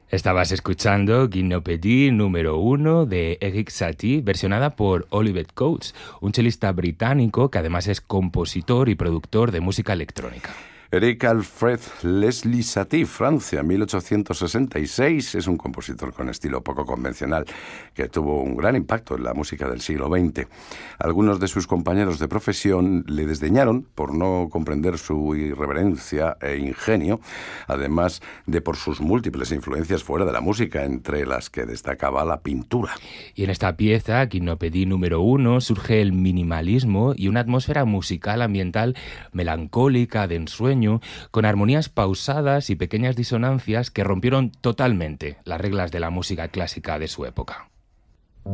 Estabas escuchando Guinopédie número 1 de Eric Satie, versionada por Oliver Coates, un chelista británico que además es compositor y productor de música electrónica. Eric Alfred Leslie Satie, Francia, 1866, es un compositor con estilo poco convencional que tuvo un gran impacto en la música del siglo XX. Algunos de sus compañeros de profesión le desdeñaron por no comprender su irreverencia e ingenio, además de por sus múltiples influencias fuera de la música, entre las que destacaba la pintura. Y en esta pieza, Guinopédie número 1, surge el minimalismo y una atmósfera musical ambiental melancólica, de ensueño, con armonías pausadas y pequeñas disonancias que rompieron totalmente las reglas de la música clásica de su época.